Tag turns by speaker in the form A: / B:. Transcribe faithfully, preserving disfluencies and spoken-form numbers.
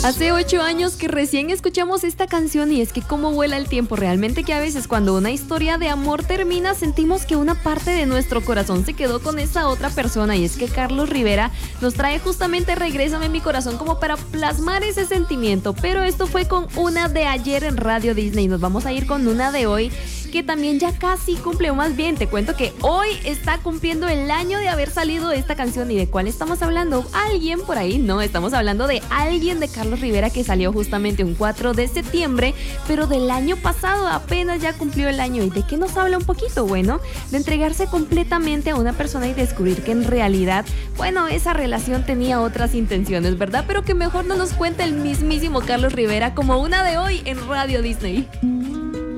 A: Hace ocho años que recién escuchamos esta canción y es que cómo vuela el tiempo. Realmente que a veces cuando una historia de amor termina sentimos que una parte de nuestro corazón se quedó con esa otra persona, y es que Carlos Rivera nos trae justamente Regrésame en mi corazón como para plasmar ese sentimiento. Pero esto fue con una de ayer en Radio Disney. Nos vamos a ir con una de hoy que también ya casi cumple, o más bien te cuento que hoy está cumpliendo el año de haber salido esta canción. ¿Y de cuál estamos hablando? ¿Alguien por ahí? No, estamos hablando de Alguien de Carlos Rivera, que salió justamente un cuatro de septiembre, pero del año pasado. Apenas ya cumplió el año. ¿Y de qué nos habla un poquito? Bueno, de entregarse completamente a una persona y descubrir que en realidad, bueno, esa relación tenía otras intenciones, ¿verdad? Pero que mejor no nos cuente el mismísimo Carlos Rivera como una de hoy en Radio Disney.